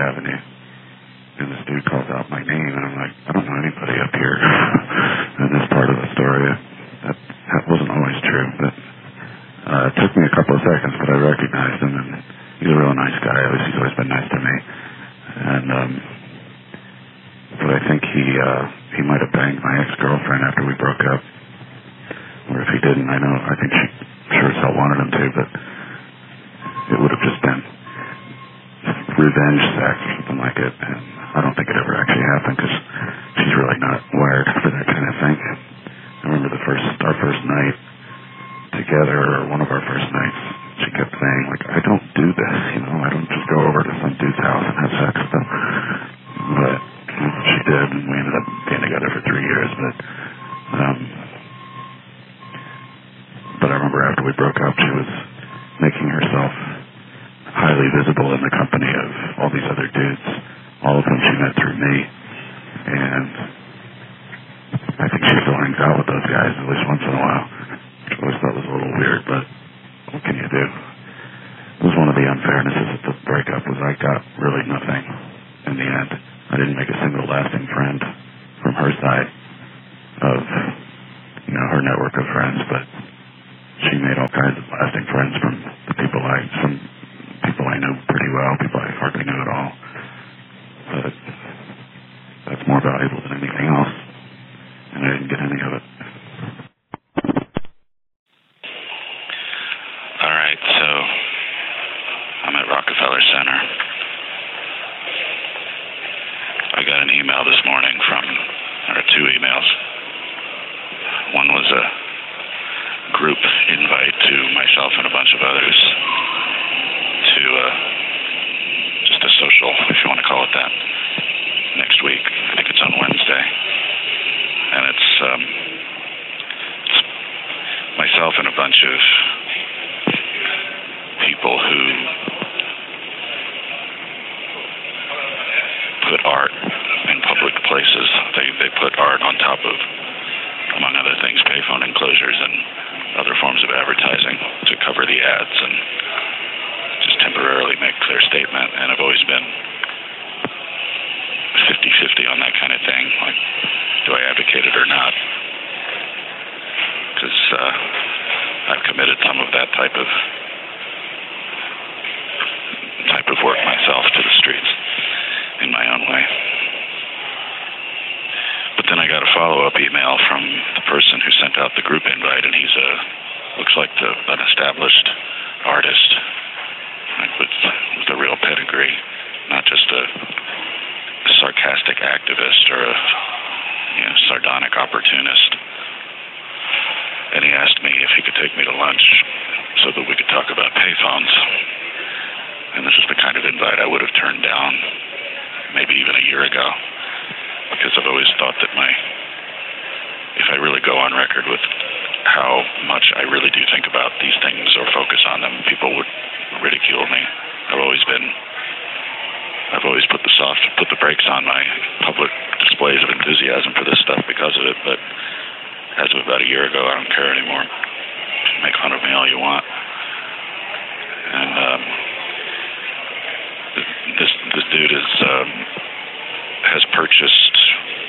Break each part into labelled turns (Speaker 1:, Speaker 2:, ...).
Speaker 1: Avenue. And this dude calls out my name, and I'm like, I don't know anybody up here in this part of the story. That wasn't always true, but it took me a couple of seconds, but I recognized him, and he's a real nice guy. At least he's always been nice to me. And but I think he might have banged my ex-girlfriend after we broke up. Or if he didn't, I think she sure as hell wanted him to, but it would have just been revenge sex or something like it. And I don't think it ever actually happened because she's really not wired for that kind of thing. I remember our first night together, or one of our first nights, she kept saying, like, I don't do this, I don't just go over to some dude's house and have sex with them. But she did, and we ended up being together for 3 years, but I remember after we broke up, she was making herself highly visible in the company of all these other dudes, all of whom she met through me, and I think she still hangs out with those guys at least once in a while, which I always thought was a little weird, but what can you do? It was one of the unfairnesses of the breakup was I got really nothing in the end. I didn't make a single lasting friend from her side of, her network of friends, but she made all kinds of lasting friends from some people I knew pretty well, people I hardly knew at all. But that's more valuable than anything else, and I didn't get any of it.
Speaker 2: All right, so I'm at Rockefeller Center. I got an email this morning or 2 emails. One was a group invite to myself and a bunch of others to just a social, if you want to call it that, next week. I think it's on Wednesday. And it's myself and a bunch of people who put art in public places. They put art on top of, among other things, payphone enclosures and other forms of advertising to cover the ads and just temporarily make their statement. And I've always been 50-50 on that kind of thing. Like, do I advocate it or not? Because I've committed some of that type of work myself to the streets in my own way. But then I got a follow-up email from the person who sent out the group invite, and he's looks like an established artist, like with a real pedigree, not just a sarcastic activist or a sardonic opportunist. And he asked me if he could take me to lunch so that we could talk about payphones. And this is the kind of invite I would have turned down maybe even a year ago, because I've always thought that if I really go on record with how much I really do think about these things or focus on them, people would ridicule me. I've always put the brakes on my public displays of enthusiasm for this stuff because of it, but as of about a year ago, I don't care anymore. Make fun of me all you want. And this dude has purchased.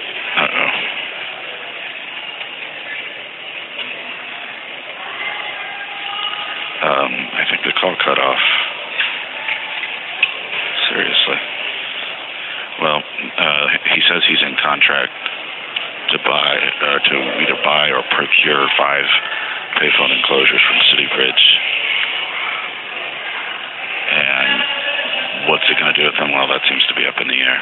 Speaker 2: I think the call cut off. Seriously. Well, he says he's in contract to either buy or procure 5 payphone enclosures from City Bridge. And what's he going to do with them? Well, that seems to be up in the air.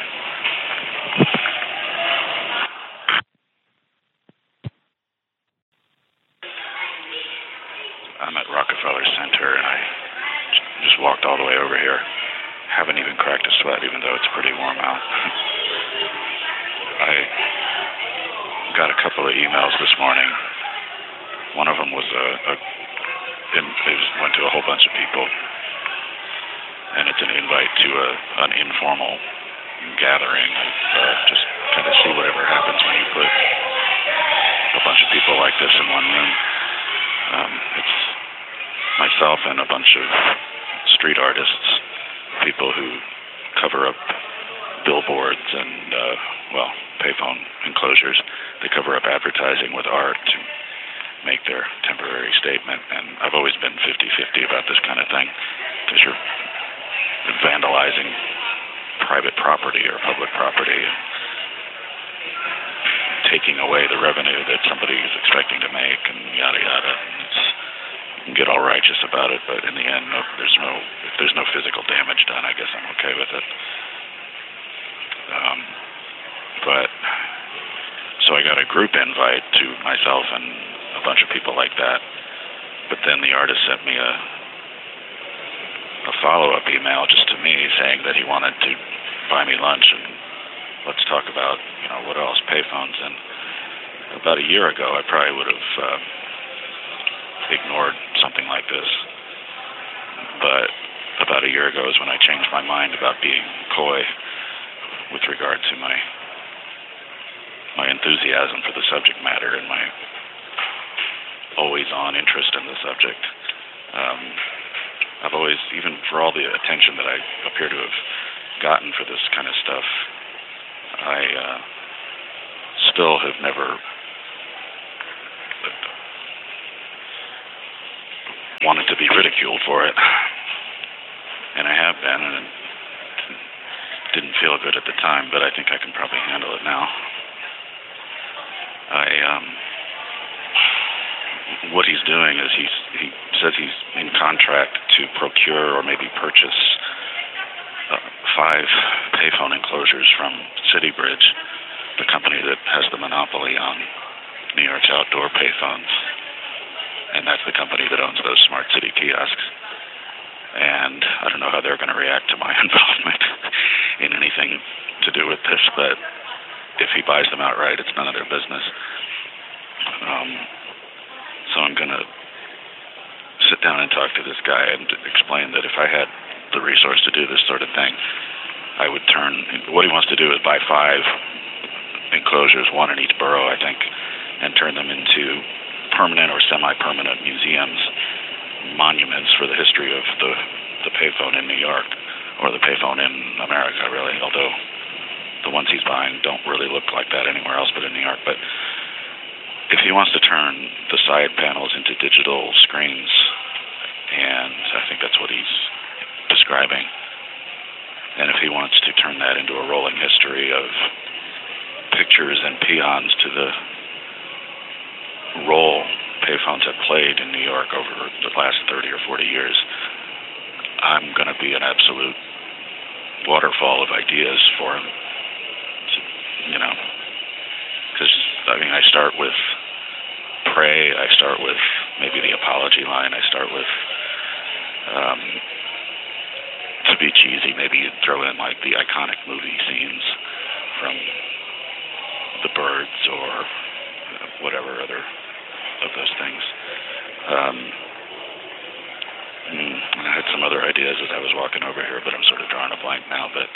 Speaker 2: I'm at Rockefeller Center, and I just walked all the way over here. Haven't even cracked a sweat, even though it's pretty warm out. I got a couple of emails this morning. One of them was it went to a whole bunch of people, and it's an invite to an informal gathering. Just kind of see whatever happens when you put a bunch of people like this in one room. It's myself and a bunch of street artists, people who cover up payphone enclosures. They cover up advertising with art to make their temporary statement, and I've always been 50-50 about this kind of thing, because you're vandalizing private property or public property, taking away the revenue that somebody is expecting to make, and yada yada. You can get all righteous about it, but in the end, if there's no physical damage done, I guess I'm okay with it. So I got a group invite to myself and a bunch of people like that, but then the artist sent me a follow-up email just to me saying that he wanted to buy me lunch and let's talk about, what else, payphones. And about a year ago, I probably would have ignored something like this, but about a year ago is when I changed my mind about being coy with regard to my enthusiasm for the subject matter and my always-on interest in the subject. I've always, even for all the attention that I appear to have gotten for this kind of stuff, I still have never wanted to be ridiculed for it. And I have been, and it didn't feel good at the time, but I think I can probably handle it now. What he's doing is he says he's in contract to procure or maybe purchase 5 payphone enclosures from City Bridge, the company that has the monopoly on New York's outdoor payphones. And that's the company that owns those smart city kiosks. And I don't know how they're going to react to my involvement in anything to do with this, but if he buys them outright, it's none of their business. So I'm going to sit down and talk to this guy and explain that if I had the resource to do this sort of thing, I would what he wants to do is buy 5 enclosures, 1 in each borough, I think, and turn them into permanent or semi-permanent museums, monuments for the history of the payphone in New York, or the payphone in America, really, although the ones he's buying don't really look like that anywhere else but in New York. But if he wants to turn the side panels into digital screens, and I think that's what he's describing, and if he wants to turn that into a rolling history of pictures and peons to the role payphones have played in New York over the last 30 or 40 years, I'm going to be an absolute waterfall of ideas for him. Because, I start with pray, I start with maybe the apology line, I start with, to be cheesy, maybe you'd throw in like the iconic movie scenes from The Birds or whatever other of those things. I had some other ideas as I was walking over here, but I'm sort of drawing a blank now. But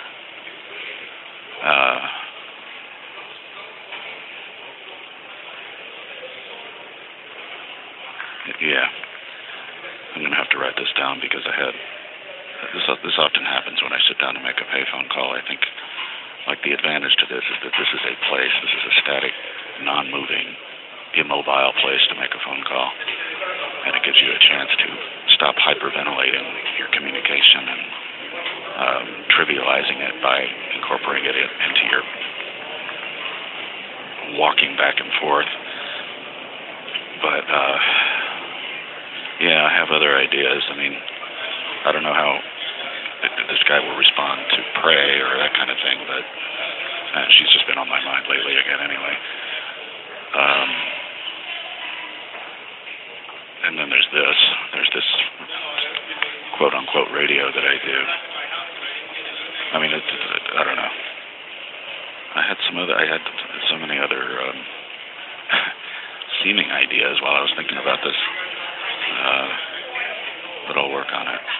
Speaker 2: yeah, I'm going to have to write this down because I had this often happens when I sit down to make a payphone call. I think like the advantage to this is that this is a place, this is a static, non-moving, immobile place to make a phone call, and it gives you a chance to stop hyperventilating your communication and trivializing it by incorporating it into your walking back and forth. But yeah, I have other ideas. I don't know how this guy will respond to pray or that kind of thing, but she's just been on my mind lately again anyway. And then there's this quote-unquote radio that I do. I don't know. I had so many other seeming ideas while I was thinking about this, but I'll work on it.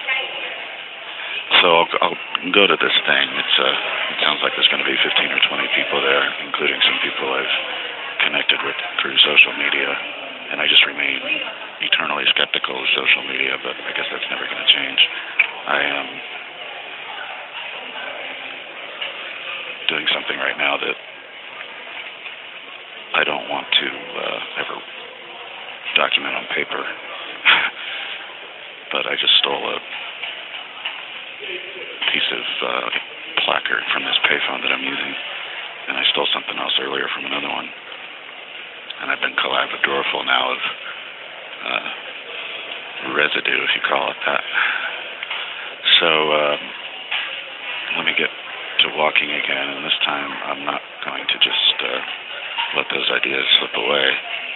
Speaker 2: So I'll go to this thing. It sounds like there's going to be 15 or 20 people there, including some people I've connected with through social media. And I just remain eternally skeptical of social media, but I guess that's never going to change. doing something right now that I don't want to ever document on paper. But I just stole a piece of placard from this payphone that I'm using, and I stole something else earlier from another one. And I have a drawer full now of residue, if you call it that. So let me get to walking again, and this time I'm not going to just let those ideas slip away.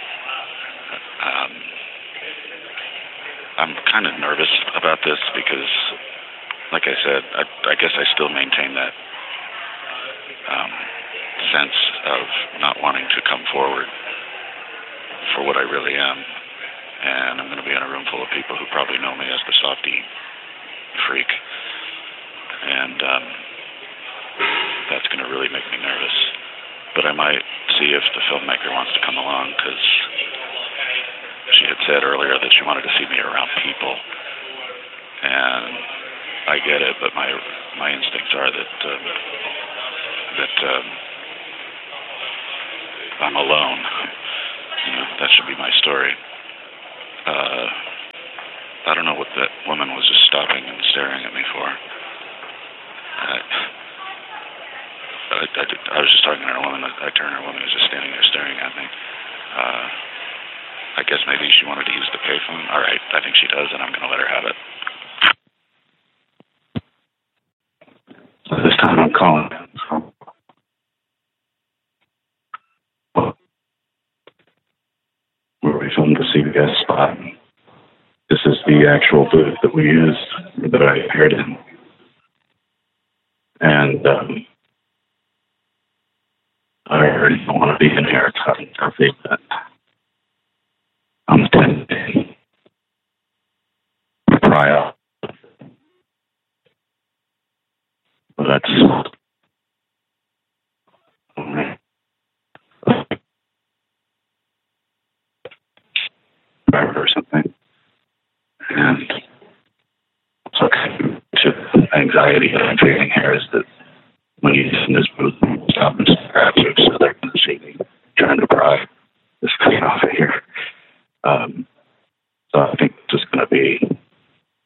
Speaker 2: I'm kind of nervous about this because, like I said, I guess I still maintain that sense of not wanting to come forward for what I really am. And I'm going to be in a room full of people who probably know me as the softy freak. And that's going to really make me nervous. But I might see if the filmmaker wants to come along, because she had said earlier that she wanted to see me around people. And I get it, but my instincts are that I'm alone. You know, that should be my story. I don't know what that woman was just stopping and staring at me for. I was just talking to her woman. I turned her woman who was just standing there staring at me. I guess maybe she wanted to use the payphone. All right, I think she does, and I'm going to let her have it. So this time I'm calling. Where we filmed the CBS spot. This is the actual booth that we used, that I appeared in. And I already don't want to be in here. It's hot and stuffy, but I'm attending the trial. But that's or something. And so the anxiety that I'm feeling here is that when he's in this booth, stop and stare at you.